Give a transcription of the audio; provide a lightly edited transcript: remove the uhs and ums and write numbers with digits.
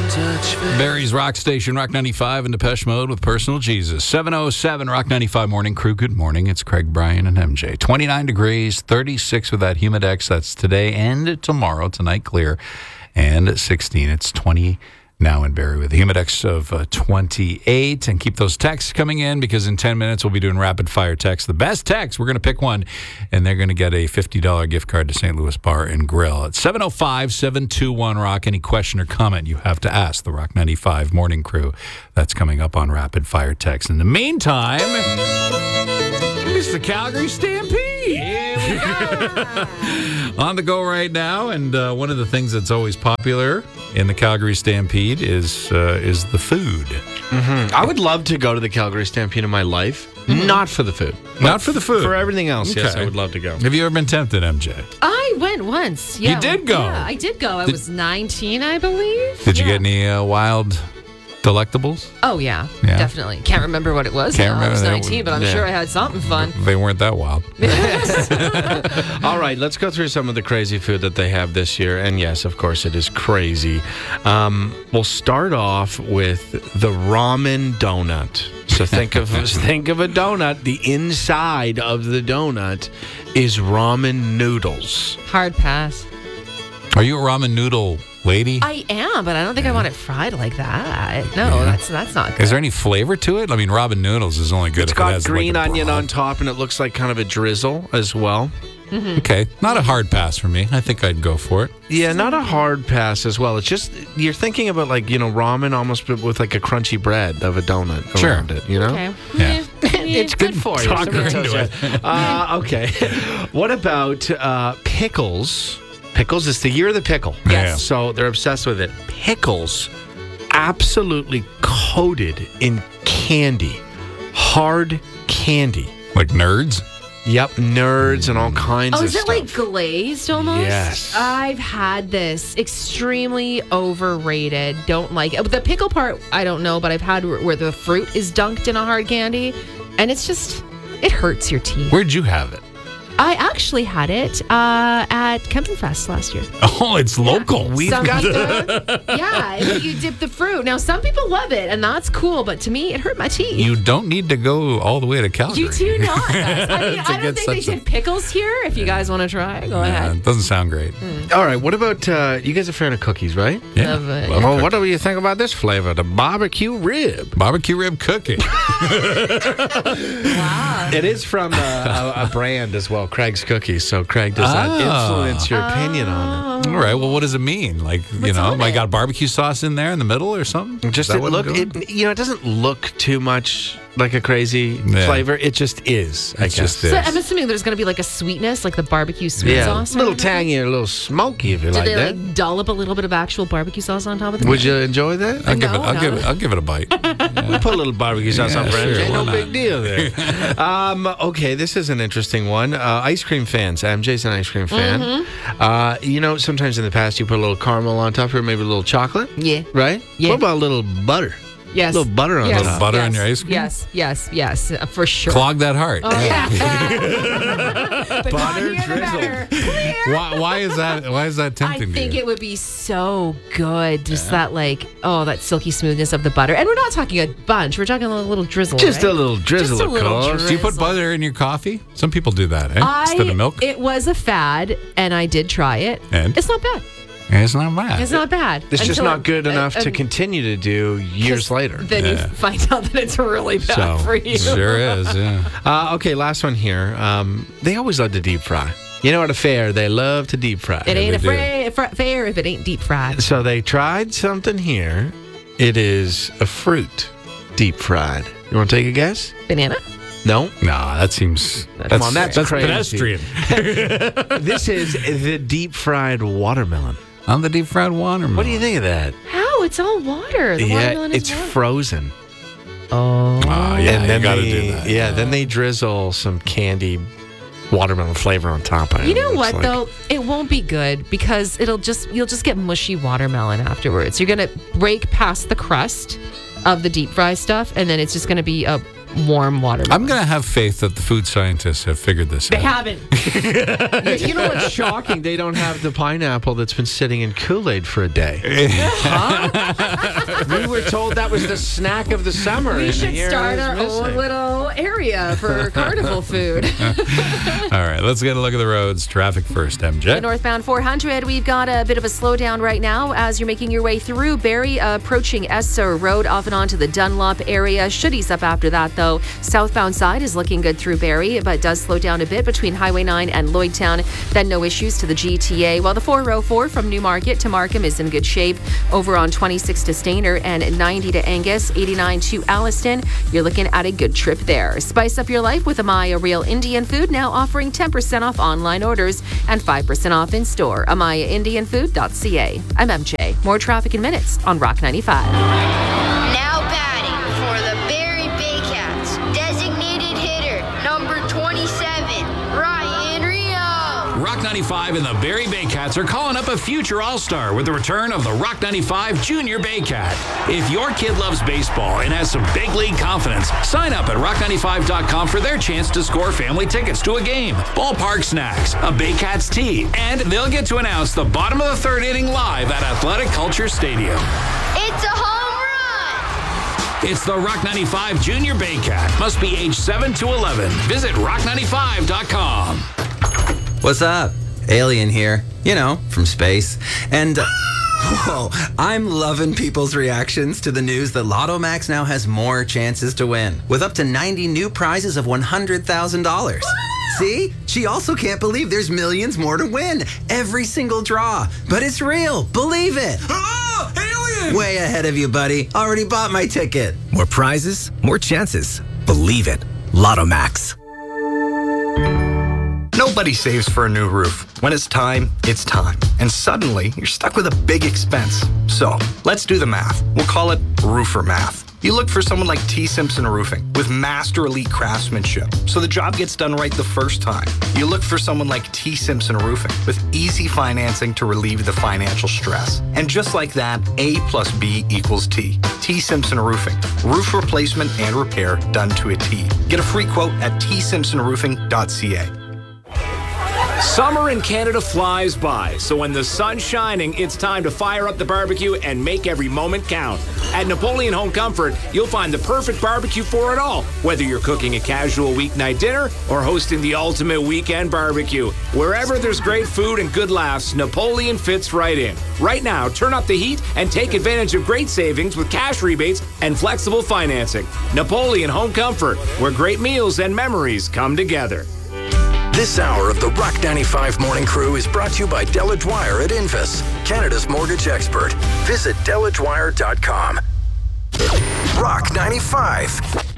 Barry's Rock Station, Rock 95 in Depeche Mode with Personal Jesus. 7:07 Rock 95 Morning Crew. Good morning. It's Craig, Brian, and MJ. 29 degrees, 36 with that Humidex. That's today and tomorrow. Tonight clear. And at 16, it's 20 now in Barrie with a Humidex of 28. And keep those texts coming in because in 10 minutes we'll be doing rapid fire text. The best text, we're going to pick one, and they're going to get a $50 gift card to St. Louis Bar and Grill. At 705-721-ROCK. Any question or comment you have to ask the Rock 95 Morning Crew. That's coming up on rapid fire text. In the meantime, it's the Calgary Stampede. Here we go. On the go right now, and one of the things that's always popular in the Calgary Stampede is the food. Mm-hmm. I would love to go to the Calgary Stampede in my life. Mm-hmm. Not for the food. Not for the food. For everything else, okay. Yes, I would love to go. Have you ever been tempted, MJ? I went once. Yeah. You did go? Yeah, I did go. I was 19, I believe. Did you get any wild delectables? Oh, yeah, definitely. Can't remember what it was. I was 19, but I'm sure I had something fun. They weren't that wild. All right, let's go through some of the crazy food that they have this year. And yes, of course, it is crazy. We'll start off with the ramen donut. So think of a donut. The inside of the donut is ramen noodles. Hard pass. Are you a ramen noodle lady? I am, but I don't think I want it fried like that. No, that's not good. Is there any flavor to it? I mean, ramen noodles is only good if it has It's got green like onion on top, and it looks like kind of a drizzle as well. Mm-hmm. Okay, not a hard pass for me. I think I'd go for it. Yeah, not a hard pass as well. It's just, you're thinking about ramen almost with like a crunchy bread of a donut around it, Okay. Yeah. It's good for you. Talk her into it. Okay. What about pickles? Pickles, it's the year of the pickle. Yes. So they're obsessed with it. Pickles, absolutely coated in candy. Hard candy. Like nerds? Yep, nerds and all kinds of stuff. Oh, is it like glazed almost? Yes. I've had this. Extremely overrated. Don't like it. The pickle part, I don't know, but I've had where the fruit is dunked in a hard candy, and it's just, it hurts your teeth. Where'd you have it? I actually had it at Kempenfest last year. Oh, it's local. Yeah. We've got you dip the fruit. Now, some people love it, and that's cool, but to me, it hurt my teeth. You don't need to go all the way to Calgary. You do not, guys. I mean, I don't think they did pickles here. If you guys want to try, go ahead. It doesn't sound great. All right, what about, you guys are a fan of cookies, right? Yeah. Love it. Well, what do you think about this flavor? The barbecue rib. Barbecue rib cookie. Wow. It is from a brand as well, Craig's Cookies. So, Craig, does that influence your opinion on it? All right. Well, what does it mean? Like, on I it? got barbecue sauce in there in the middle or something? Just it doesn't look too much like a crazy flavor. It just is. I guess. So I'm assuming there's going to be like a sweetness, like the barbecue sweet sauce. A little tangy, a little smoky, if you like that. that. Did they dollop a little bit of actual barbecue sauce on top of it? Would you enjoy that? I'll give it a bite. We'll put a little barbecue sauce on for sure, MJ. No why big not? deal there. Okay, this is an interesting one. Ice cream fans. MJ's an ice cream fan. Mm-hmm. Sometimes in the past you put a little caramel on top or maybe a little chocolate. Yeah. Right? Yeah. What about a little butter? Yes. A little butter on yes. top. Little butter on your ice cream? Yes, for sure. Clog that heart. Oh, yeah. Butter drizzle. Why is that tempting I think to you? it would be so good. Just that that silky smoothness of the butter. And we're not talking a bunch. We're talking a little drizzle. Just right? a little drizzle, Just a of little course. Do you put butter in your coffee? Some people do that, instead of milk. It was a fad, and I did try it. And? It's not bad. It's not bad. It's not bad. It's just not good enough to continue to do years later. Then you find out that it's really bad for you. Sure is, yeah. Okay, last one here. They always love to deep fry. You know, at a fair, they love to deep fry. It ain't fair if it ain't deep fried. So they tried something here. It is a fruit deep fried. You want to take a guess? Banana? No. Nah, that seems... Come on, that's crazy. pedestrian. This is the deep fried watermelon. On the deep fried watermelon. What do you think of that? How? It's all water. The watermelon is it's water. frozen. Oh. Yeah, And then you gotta they, do that. Yeah, then they drizzle some candy watermelon flavor on top of it. You know what though? It won't be good because you'll just get mushy watermelon afterwards. You're gonna break past the crust of the deep fry stuff, and then it's just gonna be a warm watermelon. I'm going to have faith that the food scientists have figured this They out. haven't. You know what's shocking? They don't have the pineapple that's been sitting in Kool-Aid for a day. We were told that was the snack of the summer. We and should here start it is our own missing. little area for carnival food. All right, let's get a look at the roads. Traffic first, MJ. The northbound 400, we've got a bit of a slowdown right now as you're making your way through Barrie, approaching Esser Road off and on to the Dunlop area. Should ease up after that, though. Southbound side is looking good through Barrie, but does slow down a bit between Highway 9 and Lloydtown. Then no issues to the GTA, while the 404 from Newmarket to Markham is in good shape. Over on 26 to Stainer and 90 to Angus, 89 to Alliston. You're looking at a good trip there. Spice up your life with Amaya Real Indian Food, now offering 10% off online orders and 5% off in store. AmayaIndianFood.ca. I'm MJ. More traffic in minutes on Rock 95. Now batting for the Barrie Baycats, designated hitter number 27, Ryan Rio. Rock 95 and the Barrie Baycats are calling up a future All-Star with the return of the Rock 95 Junior Baycat. If your kid loves baseball and has some big league confidence, sign up at rock95.com for their chance to score family tickets to a game, ballpark snacks, a Baycats tee, and they'll get to announce the bottom of the third inning live at Athletic Culture Stadium. It's a home run! It's the Rock 95 Junior Baycat. Must be age 7 to 11. Visit rock95.com. What's up? Alien here, you know, from space. And, whoa, I'm loving people's reactions to the news that Lotto Max now has more chances to win, with up to 90 new prizes of $100,000. See? She also can't believe there's millions more to win. Every single draw. But it's real. Believe it. Oh, alien! Way ahead of you, buddy. Already bought my ticket. More prizes, more chances. Believe it. Lotto Max. Nobody saves for a new roof. When it's time, it's time. And suddenly, you're stuck with a big expense. So, let's do the math. We'll call it roofer math. You look for someone like T. Simpson Roofing with master elite craftsmanship, so the job gets done right the first time. You look for someone like T. Simpson Roofing with easy financing to relieve the financial stress. And just like that, A plus B equals T. T. Simpson Roofing. Roof replacement and repair done to a T. Get a free quote at tsimpsonroofing.ca. Summer in Canada flies by, so when the sun's shining, it's time to fire up the barbecue and make every moment count. At Napoleon Home Comfort, you'll find the perfect barbecue for it all, whether you're cooking a casual weeknight dinner or hosting the ultimate weekend barbecue. Wherever there's great food and good laughs, Napoleon fits right in. Right now, turn up the heat and take advantage of great savings with cash rebates and flexible financing. Napoleon Home Comfort, where great meals and memories come together. This hour of the Rock 95 Morning Crew is brought to you by Delage Wire at Invis, Canada's mortgage expert. Visit delageWire.com. Rock 95.